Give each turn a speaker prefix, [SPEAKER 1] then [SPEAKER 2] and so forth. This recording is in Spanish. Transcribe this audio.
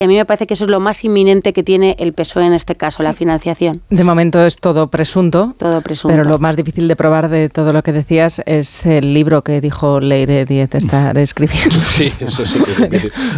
[SPEAKER 1] Y a mí me parece que eso es lo más inminente que tiene el PSOE en este caso, la financiación.
[SPEAKER 2] De momento es todo presunto.
[SPEAKER 1] Todo presunto.
[SPEAKER 2] Pero lo más difícil de probar de todo lo que decías es el libro que dijo Leire Díez estar escribiendo.
[SPEAKER 3] Sí, eso sí que es difícil.